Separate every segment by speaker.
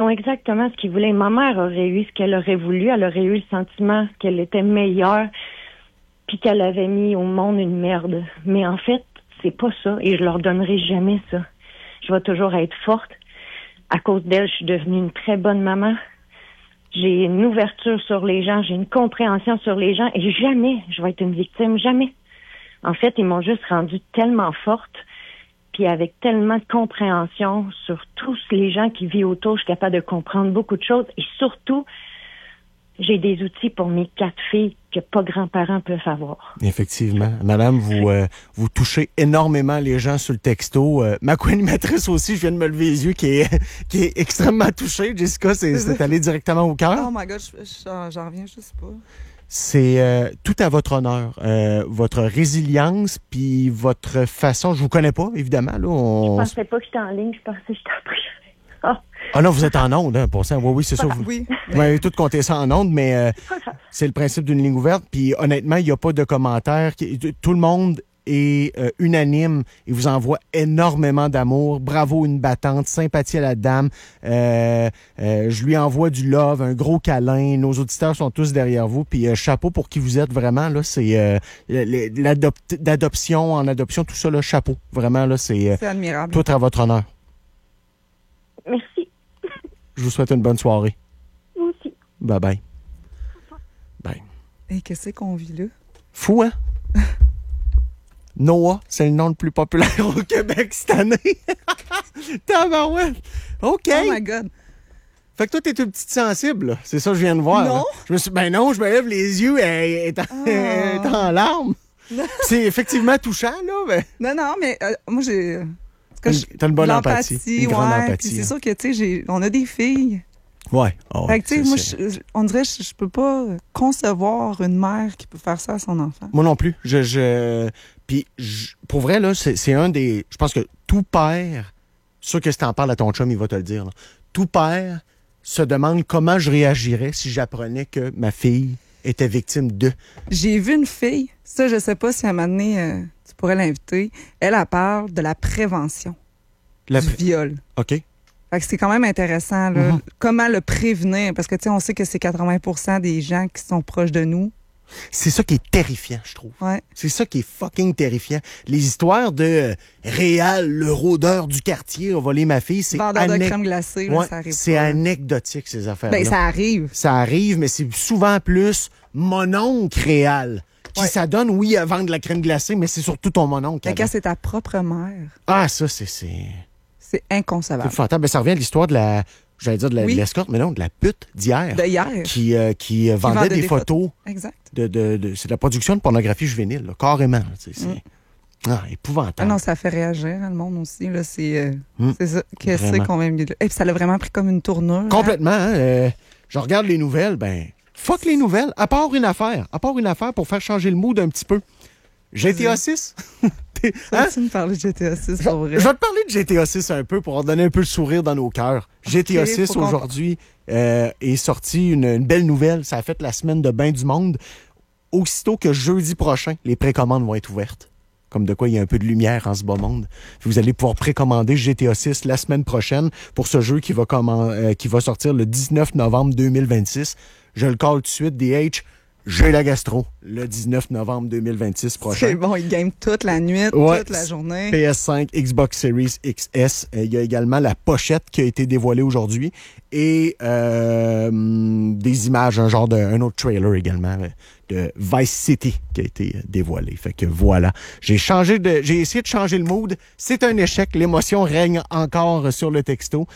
Speaker 1: ont exactement ce qu'ils voulaient. Ma mère aurait eu ce qu'elle aurait voulu. Elle aurait eu le sentiment qu'elle était meilleure puis qu'elle avait mis au monde une merde. Mais en fait, c'est pas ça et je leur donnerai jamais ça. Je vais toujours être forte. À cause d'elle, je suis devenue une très bonne maman. J'ai une ouverture sur les gens, j'ai une compréhension sur les gens et jamais je vais être une victime, jamais. En fait, ils m'ont juste rendue tellement forte puis avec tellement de compréhension sur tous les gens qui vivent autour, je suis capable de comprendre beaucoup de choses et surtout, j'ai des outils pour mes 4 filles que pas grands-parents peuvent avoir.
Speaker 2: Effectivement. Madame, vous touchez énormément les gens sur le texto. Ma co-animatrice aussi, je viens de me lever les yeux, qui est extrêmement touchée. Jessica, c'est allé directement au cœur.
Speaker 3: Oh my God, j'en reviens juste pas.
Speaker 2: C'est tout à votre honneur. Votre résilience, puis votre façon... Je vous connais pas, évidemment. Là,
Speaker 1: Je pensais pas que j'étais en ligne, je pensais que j'étais en privé.
Speaker 2: Ah non, vous êtes en onde, hein, pour ça. Oui, c'est ça.
Speaker 3: Oui.
Speaker 2: Vous m'avez tout compté ça en onde, mais c'est le principe d'une ligne ouverte. Puis honnêtement, il n'y a pas de commentaires. Tout le monde est unanime et vous envoie énormément d'amour. Bravo, une battante. Sympathie à la dame. Je lui envoie du love, un gros câlin. Nos auditeurs sont tous derrière vous. Puis chapeau pour qui vous êtes, vraiment. Là, c'est d'adoption en adoption, tout ça, là, chapeau. Vraiment, là, c'est
Speaker 3: admirable.
Speaker 2: Tout à votre honneur.
Speaker 1: Merci.
Speaker 2: Je vous souhaite une bonne soirée.
Speaker 1: Vous aussi.
Speaker 2: Bye-bye. Bye.
Speaker 3: Et qu'est-ce qu'on vit là?
Speaker 2: Fou, hein? Noah, c'est le nom le plus populaire au Québec cette année. Tabarouette. OK.
Speaker 3: Oh my God.
Speaker 2: Fait que toi, t'es une petite sensible, là. C'est ça que je viens de voir.
Speaker 3: Non.
Speaker 2: Là. Je me lève les yeux, elle est en larmes. C'est effectivement touchant, là. Mais...
Speaker 3: Non, mais moi, j'ai...
Speaker 2: T'as une bonne empathie. Une grande empathie.
Speaker 3: C'est sûr que, tu sais, on a des filles.
Speaker 2: Ouais. Oh,
Speaker 3: fait que, tu sais, moi, on dirait que je peux pas concevoir une mère qui peut faire ça à son enfant.
Speaker 2: Moi non plus. Puis, pour vrai, là, c'est un des... Je pense que tout père, sûr que si t'en parles à ton chum, il va te le dire, là. Tout père se demande comment je réagirais si j'apprenais que ma fille était victime de...
Speaker 3: J'ai vu une fille, ça, je sais pas si à un moment donné, tu pourrais l'inviter, elle parle de la prévention du viol.
Speaker 2: OK.
Speaker 3: Fait que c'est quand même intéressant, là. Mm-hmm. Comment le prévenir, parce que, tu sais, on sait que c'est 80% des gens qui sont proches de nous.
Speaker 2: C'est ça qui est terrifiant, je trouve.
Speaker 3: Ouais.
Speaker 2: C'est ça qui est fucking terrifiant. Les histoires de Réal, le rôdeur du quartier, a volé ma fille, c'est
Speaker 3: vendeur de crème glacée, là, ça arrive.
Speaker 2: C'est anecdotique, ces affaires-là.
Speaker 3: Ben, ça arrive.
Speaker 2: Ça arrive, mais c'est souvent plus mon oncle Réal qui s'adonne, oui, à vendre de la crème glacée, mais c'est surtout ton mononcle.
Speaker 3: Mais quand c'est ta propre mère.
Speaker 2: Ah, ça, c'est
Speaker 3: inconcevable.
Speaker 2: C'est fantastique. Ben, ça revient à l'histoire de la... J'allais dire de l'escorte, mais non, de la pute d'hier. Qui vendait des photos.
Speaker 3: Exact.
Speaker 2: C'est de la production de pornographie juvénile, là, carrément. C'est épouvantable.
Speaker 3: Ah non, ça fait réagir le monde aussi. Là, c'est ça. Qu'est-ce qu'on va mieux. Et puis ça l'a vraiment pris comme une tournure.
Speaker 2: Complètement. Hein? Je regarde les nouvelles, fuck les nouvelles, à part une affaire pour faire changer le mood un petit peu. GTA 6.
Speaker 3: Hein? Tu me parlais de GTA 6, pour vrai.
Speaker 2: Je vais te parler de GTA 6 un peu pour donner un peu le sourire dans nos cœurs. GTA 6 aujourd'hui est sorti une belle nouvelle. Ça a fait la semaine de bain du monde. Aussitôt que jeudi prochain, les précommandes vont être ouvertes. Comme de quoi il y a un peu de lumière en ce bas monde. Vous allez pouvoir précommander GTA 6 la semaine prochaine pour ce jeu qui va sortir le 19 novembre 2026. Je le call tout de suite, DH. J'ai la gastro, le 19 novembre 2026 prochain.
Speaker 3: C'est bon, il game toute la nuit, toute la journée.
Speaker 2: PS5, Xbox Series XS. Il y a également la pochette qui a été dévoilée aujourd'hui et des images, un autre trailer également de Vice City qui a été dévoilé. Fait que voilà. J'ai essayé de changer le mood. C'est un échec. L'émotion règne encore sur le texto.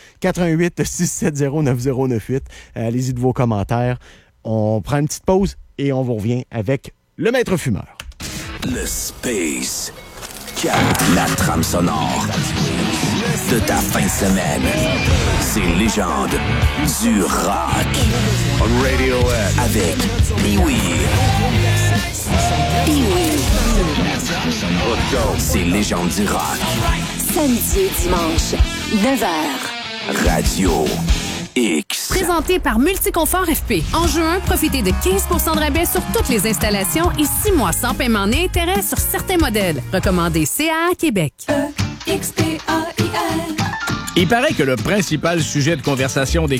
Speaker 2: 88-670-9098. Allez-y de vos commentaires. On prend une petite pause et on vous revient avec le maître fumeur.
Speaker 4: Le Space. La trame sonore de ta fin de semaine. C'est légende du rock. On Radiohead. Avec Pee-Wee. C'est légende du rock.
Speaker 5: Samedi et dimanche, 9h.
Speaker 4: Radio X.
Speaker 6: Présenté par Multiconfort FP. En juin, profitez de 15 % de rabais sur toutes les installations et 6 mois sans paiement ni intérêt sur certains modèles. Recommandé CA Québec.
Speaker 7: Il paraît que le principal sujet de conversation des